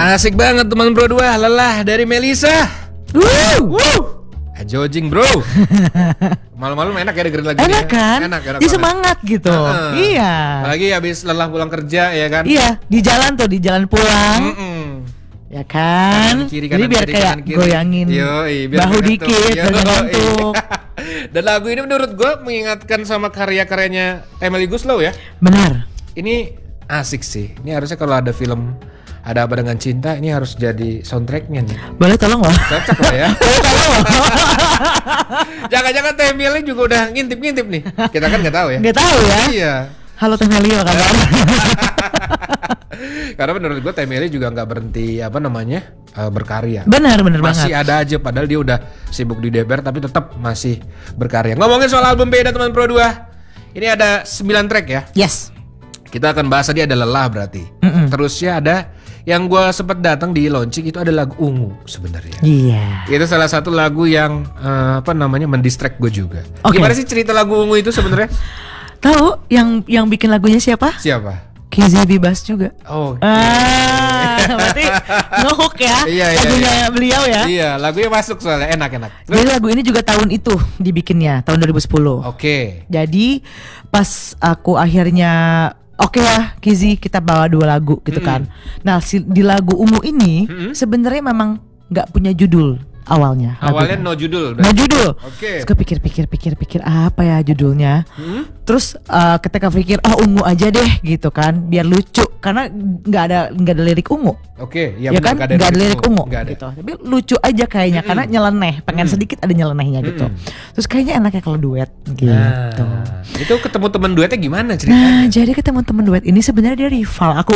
Asik banget teman Bro 2, lelah dari Melisa. Jojing bro. Malam-malam enak ya dengerin lagu ini. Enak kan? Enak Dia semangat gitu. Iya. Apalagi habis lelah pulang kerja ya kan. Iya, di jalan pulang. Ya kan? Kiri, jadi biar kiri, kayak kiri. goyangin biar bahu ngantuk. dikit, biar ngantuk. Dan lagu ini menurut gue mengingatkan sama karya-karyanya Emily Guslow ya. Benar. Ini asik sih. Ini harusnya kalau ada film Ada Apa Dengan Cinta, ini harus jadi soundtracknya nih. Boleh tolong loh. Cocok lah ya. Jangan-jangan Teh Meli juga udah ngintip-ngintip nih. Kita kan nggak tahu ya. Nggak tahu ya. Iya. Halo Teh Meli, apa kabar? Karena menurut gue Teh Meli juga nggak berhenti berkarya. Benar Masih banget. ada aja, padahal dia udah sibuk di DBR tapi tetap masih berkarya. Ngomongin soal album beda teman Pro 2. Ini ada 9 track ya. Yes. Kita akan bahas tadi ada Lelah berarti. Terusnya ada yang gue sempat datang di launching itu ada lagu Ungu sebenarnya. Iya. Itu salah satu lagu yang mendistract gue juga. Oke. Gimana sih cerita lagu Ungu itu sebenarnya? Tahu yang bikin lagunya siapa? Siapa? KZ Bebas juga. Oh. Berarti ngehook ya. Iya, lagunya beliau ya. Iya, lagunya masuk soalnya enak-enak. Jadi lagu ini juga tahun itu dibikinnya, tahun 2010. Oke. Jadi pas aku akhirnya oke lah Kizi, kita bawa 2 lagu gitu kan. Nah di lagu Ungu ini sebenarnya memang nggak punya judul awalnya. Awalnya lagunya. no judul. No judul. Oke. Terus kepikir apa ya judulnya. Terus ketika pikir Ungu aja deh gitu kan, biar lucu karena nggak ada lirik Ungu. Oke, Ya kan nggak ada lirik Ungu Nggak ada. gitu. Tapi lucu aja kayaknya karena nyeleneh, pengen sedikit ada nyelenehnya gitu. Terus kayaknya enaknya kalau duet gitu. Nah, itu ketemu teman duetnya gimana ceritanya? Nah, jadi ketemu temen duet ini sebenarnya dia rival. Aku